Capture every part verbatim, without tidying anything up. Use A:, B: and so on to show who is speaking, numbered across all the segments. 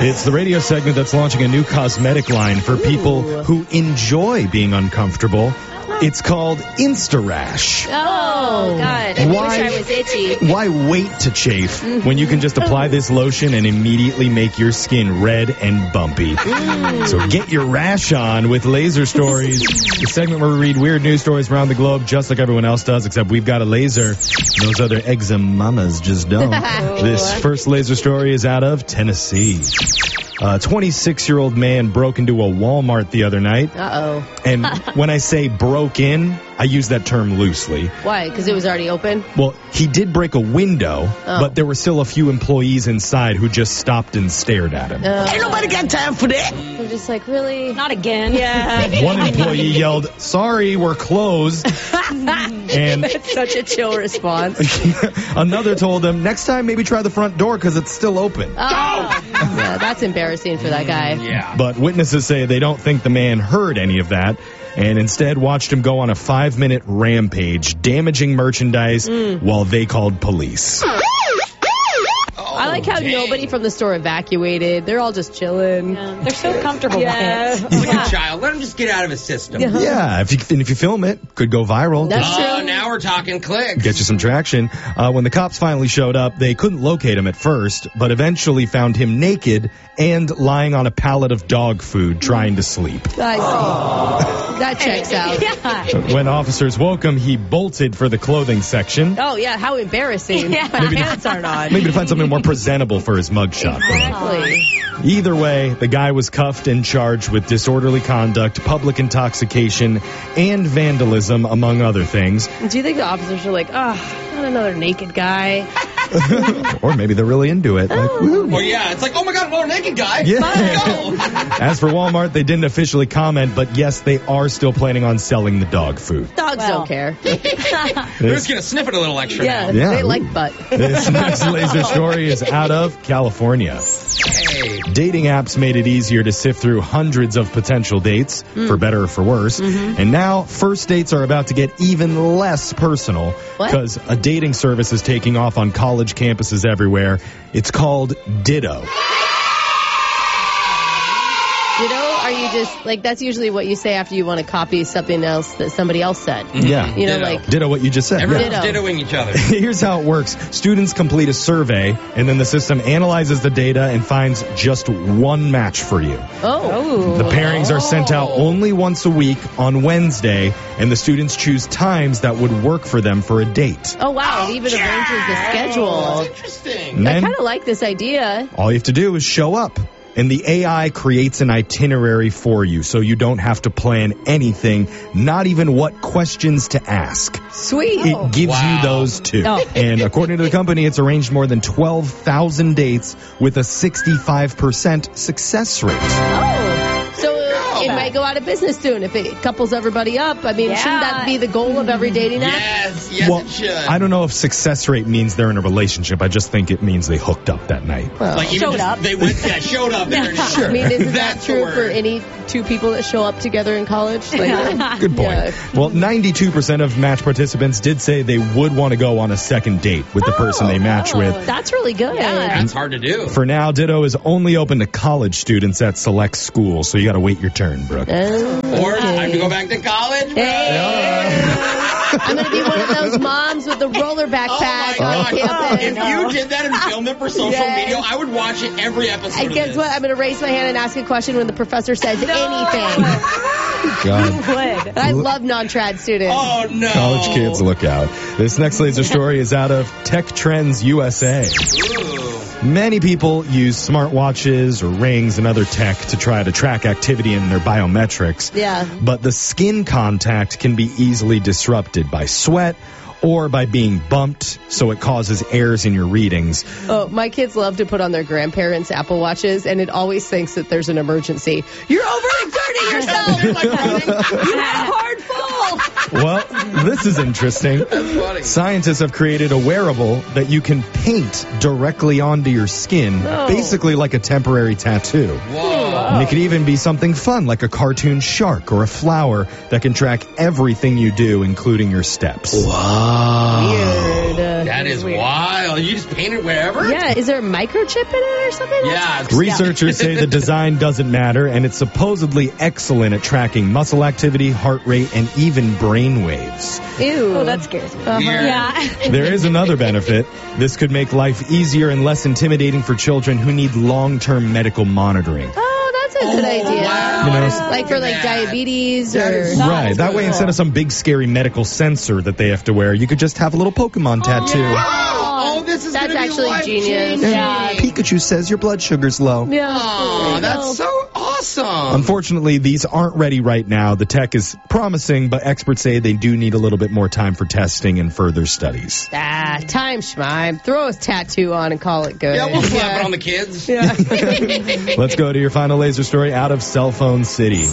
A: It's the radio segment that's launching a new cosmetic line for people who enjoy being uncomfortable. It's called Instarash.
B: Oh, God. I
A: Why-
B: wish I was itchy.
A: Why wait to chafe when you can just apply this lotion and immediately make your skin red and bumpy? So get your rash on with Laser Stories, the segment where we read weird news stories around the globe just like everyone else does, except we've got a laser. Those other eczemamas just don't. This first laser story is out of Tennessee. A twenty-six-year-old man broke into a Walmart the other night.
B: Uh-oh.
A: And when I say broke in, I use that term loosely.
B: Why? Because it was already open?
A: Well, he did break a window,
B: Oh.
A: but there were still a few employees inside who just stopped and stared at him.
B: Uh,
C: Ain't nobody got time for that.
B: they're just like, really?
D: Not again.
B: Yeah.
A: One employee yelled, "Sorry, we're closed." And
B: It's such a chill response.
A: another told him, "Next time, maybe try the front door because it's still open."
B: Oh. Yeah, that's embarrassing for that guy.
C: Yeah.
A: But witnesses say they don't think the man heard any of that and instead watched him go on a five-minute rampage, damaging merchandise while they called police.
B: I like how
C: dang.
B: nobody from the store evacuated. They're all just chilling.
D: Yeah, they're so comfortable
B: Yeah.
D: with it.
C: He's like a child. Let him just get out of his system.
B: Yeah.
A: Yeah, if you, and if you film it, could go viral.
B: That's
C: Oh,
B: true.
C: now we're talking clicks.
A: Get you some traction. Uh, when the cops finally showed up, they couldn't locate him at first, but eventually found him naked and lying on a pallet of dog food trying to sleep.
B: I see. That checks out.
D: Yeah.
A: When officers woke him, he bolted for the clothing section,
B: Oh, yeah, how embarrassing.
D: Yeah.
B: My pants aren't on.
A: maybe to find something more presentable for his mugshot.
B: Exactly.
A: Either way, the guy was cuffed and charged with disorderly conduct, public intoxication, and vandalism, among other things.
B: Do you think the officers are like, oh, not another naked guy?
A: Or maybe they're really into it. Like, woo.
C: Well, yeah, it's like, oh my God, another naked guy.
A: Yeah.
C: Let's go.
A: As for Walmart, they didn't officially comment, but yes, they are still planning on selling the dog food.
B: Dogs
D: Well.
B: don't care.
C: They're just going to sniff it a little extra
B: Yeah,
C: now.
A: Yeah.
B: they like butt.
A: This next laser story is out of California.
C: Hey.
A: Dating apps made it easier to sift through hundreds of potential dates, for better or for worse. And now, first dates are about to get even less personal
B: What?
A: because a dating service is taking off on college campuses everywhere. It's called Ditto.
B: Ditto, are you just, like, that's usually what you say after you want to copy something else that somebody else said.
A: Yeah.
B: You know,
C: Ditto.
B: like,
A: Ditto what you just said.
C: Everyone's
B: Ditto.
C: dittoing each other.
A: Here's how it works. Students complete a survey, and then the system analyzes the data and finds just one match for you.
B: oh.
A: The pairings are sent out only once a week on Wednesday, and the students choose times that would work for them for a date.
B: Oh, wow. It even arranges the schedule.
C: Interesting.
A: And
B: I
A: then
B: kind of like this idea.
A: all you have to do is show up. And the A I creates an itinerary for you, so you don't have to plan anything, not even what questions to ask.
B: Sweet.
A: It gives
C: Wow.
A: you those too.
B: Oh.
A: And according to the company, it's arranged more than twelve thousand dates with a sixty-five percent success rate.
B: Oh, so it might go out of business soon if it couples everybody up. I mean,
D: Yeah.
B: shouldn't that be the goal of every dating app?
C: Yes, yes,
A: Well,
C: it should.
A: I don't know if success rate means they're in a relationship. I just think it means they hooked up that night.
B: Well,
C: Like even
D: Showed
C: just,
D: up.
C: They went, yeah, showed up there. and-
B: I mean, isn't that
C: That's the
B: true
C: word.
B: for any two people that show up together in college? Like,
A: Good point.
B: Yeah.
A: Well, ninety-two percent of match participants did say they would want to go on a second date with the person they match with.
B: that's really good.
C: That's hard to do.
A: For now, Ditto is only open to college students at select schools, so you got to wait your turn, Brooke.
B: Oh,
C: Or
B: okay.
C: time to go back to college.
B: Hey. I'm going to be one of those moms with the roller
C: Oh my
B: backpack
C: God.
B: on campus.
C: If you did that and filmed it for social
B: Yes.
C: media, I would watch it every episode.
B: And
C: of
B: guess
C: this.
B: what? I'm going to raise my hand and ask a question when the professor says anything.
A: God.
D: Would.
B: I love non-trad students.
C: Oh no.
A: College kids, look out. This next laser story is out of Tech Trends U S A.
C: Ooh.
A: Many people use smartwatches or rings and other tech to try to track activity in their biometrics.
B: Yeah.
A: But the skin contact can be easily disrupted by sweat or by being bumped, so it causes errors in your readings.
B: Oh, my kids love to put on their grandparents' Apple Watches, and it always thinks that there's an emergency. You're overexerting yourself.
C: Like running.
B: You had a hard fall.
A: Well, this is interesting.
C: That's funny.
A: Scientists have created a wearable that you can paint directly onto your skin,
B: Oh.
A: basically like a temporary tattoo.
C: Whoa.
A: And it could even be something fun, like a cartoon shark or a flower that can track everything you do, including your steps.
B: Weird. Uh,
C: That is wild. You just paint it wherever?
B: Yeah, is there a microchip in it or something?
C: Yeah. it's-
A: Researchers say the design doesn't matter, and it's supposedly excellent at tracking muscle activity, heart rate, and even brain waves.
B: Ew.
D: Oh, that scares me.
B: Uh-huh.
C: Weird.
D: Yeah.
A: There is another benefit. This could make life easier and less intimidating for children who need long-term medical monitoring.
B: Oh, that's a good
C: Oh,
B: idea.
C: wow.
A: You know,
B: Like for like
C: Yeah.
B: diabetes
C: That
B: or...
C: is-
A: Right. That way, instead of some big, scary medical sensor that they have to wear, you could just have a little Pokemon tattoo.
C: Oh, this is
B: That's
C: gonna be
B: actually
C: life-changing.
B: genius.
D: Yeah.
A: Pikachu says your blood sugar's low.
B: Yeah.
C: Oh, that's so awesome.
A: Unfortunately, these aren't ready right now. The tech is promising, but experts say they do need a little bit more time for testing and further studies.
B: Ah, time schmime. Throw a tattoo on and call it good.
C: Yeah, we'll slap it on the kids.
A: Let's go to your final laser story out of Cell Phone City.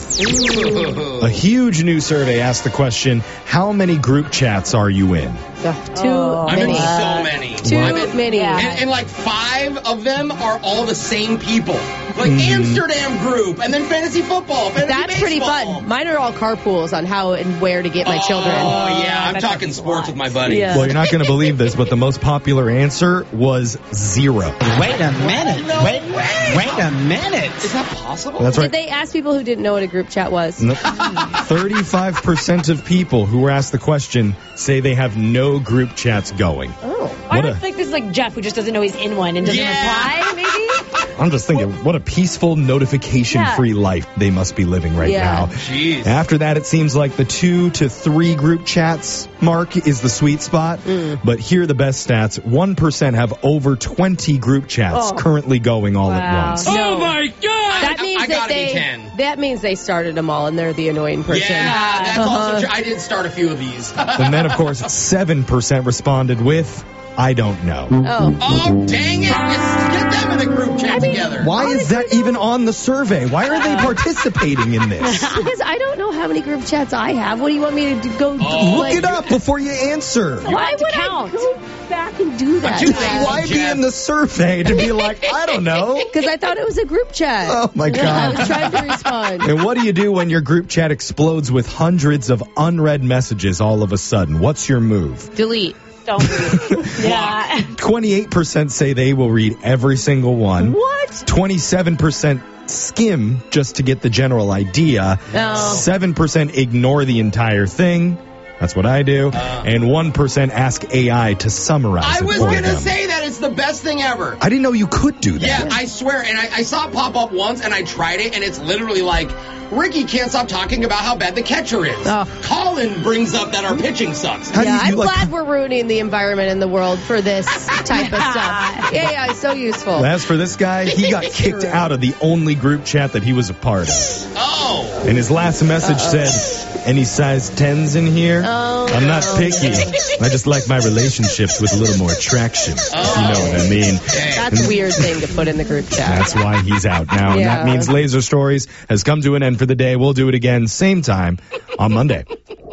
A: A huge new survey asked the question, how many group chats are you in?
B: Ugh, too
D: Oh,
C: I'm in
B: many.
C: so many.
B: Too
C: I'm in-
B: many.
D: Yeah.
C: And, and like five of them are all the same people. Like
A: Mm-hmm.
C: Amsterdam group, and then fantasy football, fantasy
B: That's pretty
C: baseball.
B: fun. Mine are all carpools on how and where to get my children.
C: Oh yeah, I'm
D: That
C: talking
D: takes a
C: sports
D: lot.
C: with my buddies.
B: Yeah.
A: Well, you're not going to believe this, but the most popular answer was zero.
E: Wait a minute.
C: No
E: wait,
C: way.
E: wait a minute.
C: Is that possible?
A: That's
B: Did
A: right.
B: they ask people who didn't know what a group chat was?
A: No- thirty-five percent of people who were asked the question say they have no group chats going.
B: Oh.
D: I
A: What
D: don't
A: a-
D: think this is like Jeff who just doesn't know he's in one and doesn't
C: Yeah.
D: reply, maybe?
A: I'm just thinking, what a peaceful, notification-free life they must be living right
B: Yeah.
A: now.
C: Jeez.
A: After that, it seems like the two to three group chats mark is the sweet spot. But here are the best stats. one percent have over twenty group chats
B: Oh.
A: currently going all at
D: Wow.
A: once.
B: No.
C: my god!
B: That
C: I,
B: means
C: I
B: that
C: gotta
B: they
C: be ten.
B: that means they started them all and they're the annoying person.
C: Yeah, that's
B: Uh-huh.
C: also true. I did start a few of these.
A: And then, of course, seven percent responded with, I don't know.
B: Oh.
C: Oh, dang it! Just get them in the group chat together.
A: Why is that even on the survey? Why are they participating in this?
B: Because I don't know how many group chats I have. What do you want me to do? Go
C: Oh.
A: Look it up before you answer.
B: Why
D: have to
B: would
D: count.
B: I go back and do that?
C: too lazy.
A: Why be in the survey to be like, I don't know?
B: Because I thought it was a group chat.
A: Oh, my
B: I
A: God.
B: was trying to respond.
A: And what do you do when your group chat explodes with hundreds of unread messages all of a sudden? What's your move?
B: Delete.
D: Don't read. Yeah.
A: twenty-eight percent say they will read every single one.
B: What?
A: twenty-seven percent skim just to get the general idea.
B: No.
A: seven percent ignore the entire thing. That's what I do. And one percent ask A I to summarize
C: I
A: it
C: was
A: for
C: gonna
A: them.
C: say that it's the best thing ever.
A: I didn't know you could do that.
C: Yeah, I swear. And I, I saw it pop up once, and I tried it, and it's literally like, Ricky can't stop talking about how bad the catcher is.
B: Oh.
C: Colin brings up that our pitching sucks.
A: How do
B: Yeah,
A: you,
B: I'm
A: you like,
B: glad we're ruining the environment and the world for this type of stuff. Yeah, yeah, it's so useful.
A: As for this guy, he got kicked out of the only group chat that he was a part of.
C: Oh.
A: And his last message said, any size tens in here?
B: Oh,
A: I'm not
B: no.
A: picky. I just like my relationships with a little more attraction. If you know what I mean.
B: That's a weird thing to put in the group chat.
A: That's why he's out now. And that
B: Yeah.
A: means Laser Stories has come to an end for the day. We'll do it again, same time, on Monday.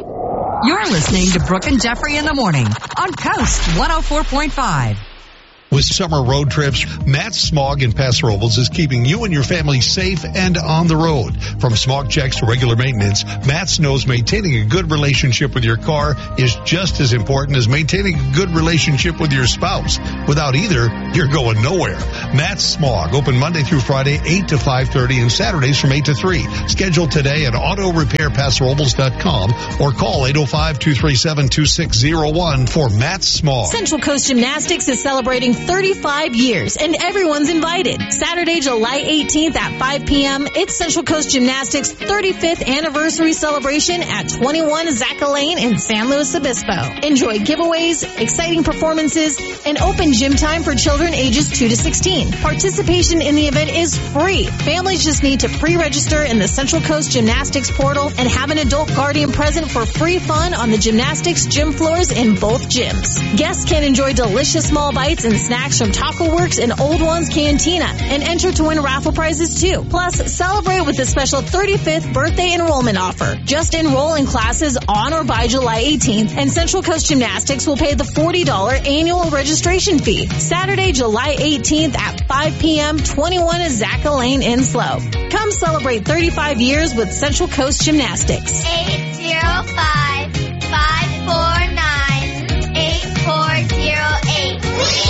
F: You're listening to Brooke and Jeffrey in the morning on Coast one oh four point five.
G: With summer road trips, Matt Smog in Paso Robles is keeping you and your family safe and on the road. From smog checks to regular maintenance, Matt knows maintaining a good relationship with your car is just as important as maintaining a good relationship with your spouse. Without either, you're going nowhere. Matt Smog, open Monday through Friday, eight to five thirty, and Saturdays from eight to three. Schedule today at auto repair paso robles dot com or call eight oh five, two three seven, two six oh one for Matt Smog.
H: Central Coast Gymnastics is celebrating thirty-five years, and everyone's invited. Saturday, July eighteenth at five p.m., it's Central Coast Gymnastics' thirty-fifth anniversary celebration at twenty-one Zaca Lane in San Luis Obispo. Enjoy giveaways, exciting performances, and open gym time for children ages two to sixteen. Participation in the event is free. Families just need to pre-register in the Central Coast Gymnastics portal and have an adult guardian present for free fun on the gymnastics gym floors in both gyms. Guests can enjoy delicious small bites and snacks from Taco Works and Old Ones Cantina and enter to win raffle prizes too. Plus, celebrate with the special thirty-fifth birthday enrollment offer. Just enroll in classes on or by July eighteenth and Central Coast Gymnastics will pay the forty dollars annual registration fee. Saturday, July eighteenth at five p.m., twenty-one Azaka Lane in Slow. Come celebrate thirty-five years with Central Coast Gymnastics.
I: eight zero five, five four nine, eight four zero eight.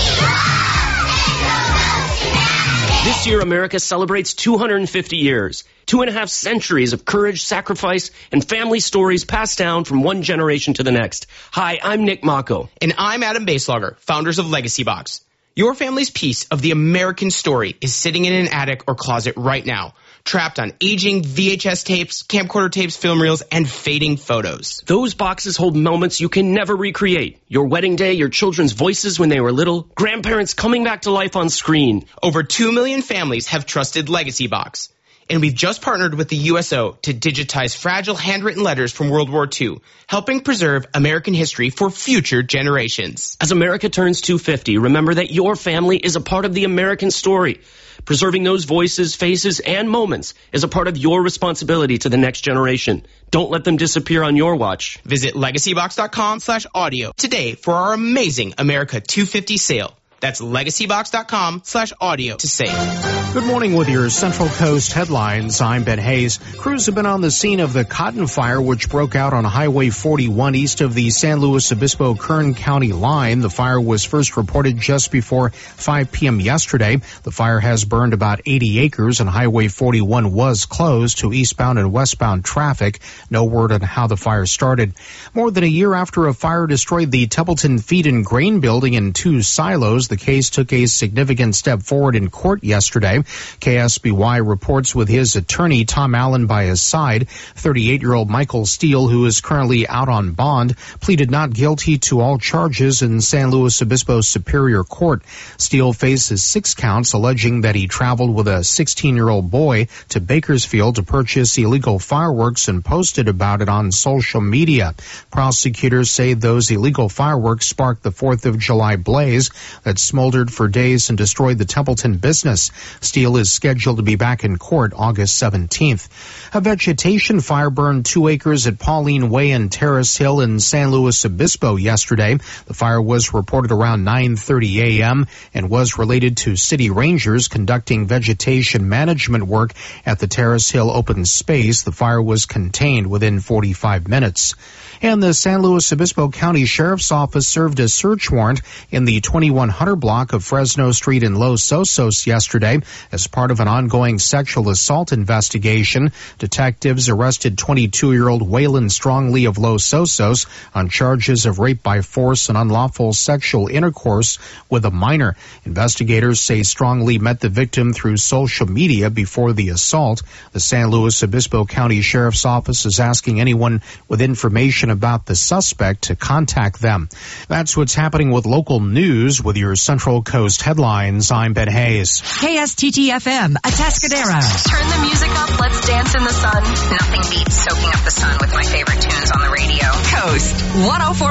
J: This year, America celebrates two hundred fifty years. Two and a half centuries of courage, sacrifice, and family stories passed down from one generation to the next. Hi, I'm Nick Mako.
K: And I'm Adam Baselogger, founders of Legacy Box. Your family's piece of the American story is sitting in an attic or closet right now, trapped on aging V H S tapes, camcorder tapes, film reels, and fading photos.
J: Those boxes hold moments you can never recreate. Your wedding day, your children's voices when they were little, grandparents coming back to life on screen.
K: Over two million families have trusted Legacy Box. And we've just partnered with the U S O to digitize fragile handwritten letters from World War Two, helping preserve American history for future generations.
J: As America turns two hundred fifty, remember that your family is a part of the American story. Preserving those voices, faces, and moments is a part of your responsibility to the next generation. Don't let them disappear on your watch.
K: Visit legacybox.com slash audio today for our amazing America two fifty sale. That's legacybox.com slash audio to save.
L: Good morning with your Central Coast headlines. I'm Ben Hayes. Crews have been on the scene of the cotton fire which broke out on Highway forty-one east of the San Luis Obispo-Kern County line. The fire was first reported just before five p.m. yesterday. The fire has burned about eighty acres and Highway forty-one was closed to eastbound and westbound traffic. No word on how the fire started. More than a year after a fire destroyed the Templeton Feed and Grain building and two silos, the case took a significant step forward in court yesterday. K S B Y reports with his attorney, Tom Allen, by his side. thirty-eight-year-old Michael Steele, who is currently out on bond, pleaded not guilty to all charges in San Luis Obispo Superior Court. Steele faces six counts alleging that he traveled with a sixteen-year-old boy to Bakersfield to purchase illegal fireworks and posted about it on social media. Prosecutors say those illegal fireworks sparked the fourth of July blaze that smoldered for days and destroyed the Templeton business. Steele is scheduled to be back in court August seventeenth. A vegetation fire burned two acres at Pauline Way and Terrace Hill in San Luis Obispo yesterday. The fire was reported around nine thirty a.m. and was related to city rangers conducting vegetation management work at the Terrace Hill open space. The fire was contained within forty-five minutes. And the San Luis Obispo County Sheriff's Office served a search warrant in the twenty-one hundred block of Fresno Street in Los Osos yesterday as part of an ongoing sexual assault investigation. Detectives arrested twenty-two-year-old Waylon Stronglee of Los Osos on charges of rape by force and unlawful sexual intercourse with a minor. Investigators say Stronglee met the victim through social media before the assault. The San Luis Obispo County Sheriff's Office is asking anyone with information about the suspect to contact them. That's what's happening with local news with your Central Coast headlines. I'm Ben Hayes.
F: K S T T F M, Atascadero.
M: Turn the music up. Let's dance in the sun. Nothing beats soaking up the sun with my favorite tunes on the radio.
F: Coast one oh four.